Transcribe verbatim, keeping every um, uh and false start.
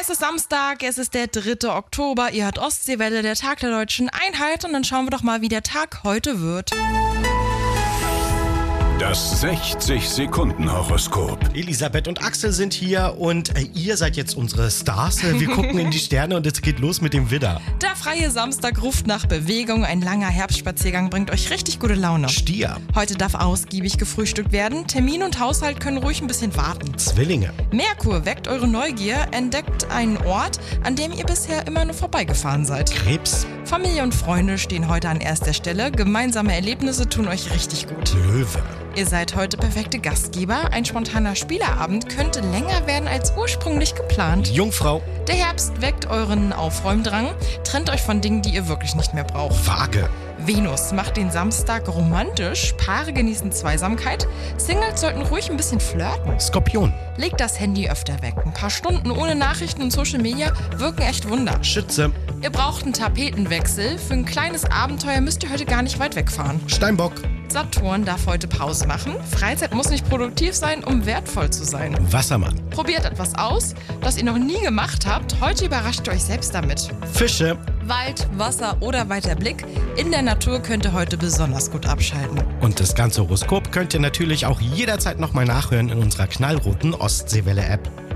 Es ist Samstag, es ist der dritte Oktober. Ihr hört Ostseewelle, der Tag der Deutschen Einheit. Und dann schauen wir doch mal, wie der Tag heute wird. Das sechzig-Sekunden-Horoskop. Elisabeth und Axel sind hier und äh, ihr seid jetzt unsere Stars. Wir gucken in die Sterne und es geht los mit dem Widder. Der freie Samstag ruft nach Bewegung. Ein langer Herbstspaziergang bringt euch richtig gute Laune. Stier. Heute darf ausgiebig gefrühstückt werden. Termin und Haushalt können ruhig ein bisschen warten. Zwillinge. Merkur weckt eure Neugier, entdeckt einen Ort, an dem ihr bisher immer nur vorbeigefahren seid. Krebs. Familie und Freunde stehen heute an erster Stelle. Gemeinsame Erlebnisse tun euch richtig gut. Löwe. Ihr seid heute perfekte Gastgeber. Ein spontaner Spieleabend könnte länger werden als ursprünglich geplant. Jungfrau. Der Herbst weckt euren Aufräumdrang. Trennt euch von Dingen, die ihr wirklich nicht mehr braucht. Waage. Venus macht den Samstag romantisch. Paare genießen Zweisamkeit. Singles sollten ruhig ein bisschen flirten. Skorpion. Legt das Handy öfter weg. Ein paar Stunden ohne Nachrichten und Social Media wirken echt Wunder. Schütze. Ihr braucht einen Tapetenwechsel. Für ein kleines Abenteuer müsst ihr heute gar nicht weit wegfahren. Steinbock. Saturn darf heute Pause machen. Freizeit muss nicht produktiv sein, um wertvoll zu sein. Wassermann. Probiert etwas aus, das ihr noch nie gemacht habt. Heute überrascht ihr euch selbst damit. Fische. Wald, Wasser oder weiter Blick. In der Natur könnt ihr heute besonders gut abschalten. Und das ganze Horoskop könnt ihr natürlich auch jederzeit nochmal nachhören in unserer knallroten Ostseewelle-App.